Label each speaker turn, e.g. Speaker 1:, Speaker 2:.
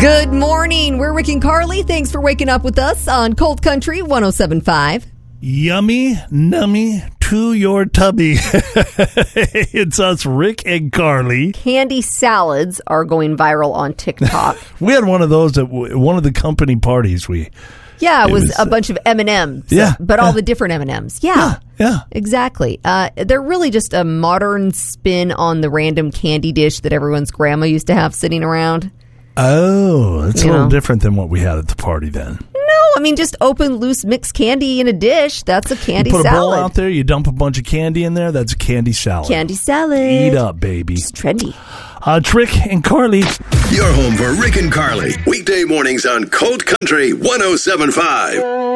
Speaker 1: Good morning. We're Rick and Carly. Thanks for waking up with us on Cold Country 107.5.
Speaker 2: Yummy, nummy to your tubby. It's us, Rick and Carly.
Speaker 1: Candy salads are going viral on TikTok.
Speaker 2: We had one of those at one of the company parties.
Speaker 1: It was a bunch of M&Ms. But all the different M&Ms. Yeah, exactly. They're really just a modern spin on the random candy dish that everyone's grandma used to have sitting around.
Speaker 2: Oh, it's a little different than what we had at the party then.
Speaker 1: No, I mean, just open, loose, mixed candy in a dish. That's a candy salad.
Speaker 2: You put a bowl out there, you dump a bunch of candy in there, that's a candy salad.
Speaker 1: Candy salad.
Speaker 2: Eat up, baby.
Speaker 1: It's trendy.
Speaker 2: Rick and Carly.
Speaker 3: Your home for Rick and Carly. Weekday mornings on Cold Country 107.5.